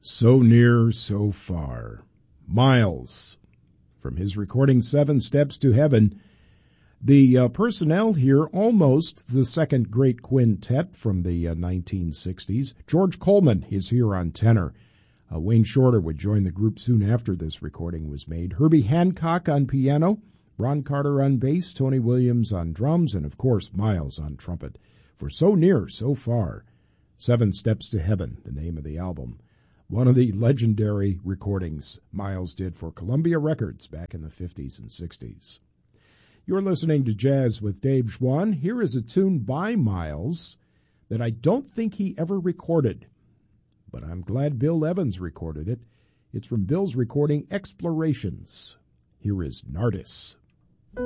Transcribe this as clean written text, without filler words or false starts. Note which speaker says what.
Speaker 1: So Near, So Far. Miles, from his recording Seven Steps to Heaven. The personnel here, almost the second great quintet from the 1960s. George Coleman is here on tenor. Wayne Shorter would join the group soon after this recording was made. Herbie Hancock on piano, Ron Carter on bass, Tony Williams on drums, and of course Miles on trumpet. For So Near, So Far. Seven Steps to Heaven, the name of the album. One of the legendary recordings Miles did for Columbia Records back in the 50s and 60s. You're listening to Jazz with Dave Schwann. Here is a tune by Miles that I don't think he ever recorded, but I'm glad Bill Evans recorded it. It's from Bill's recording Explorations. Here is Nardis.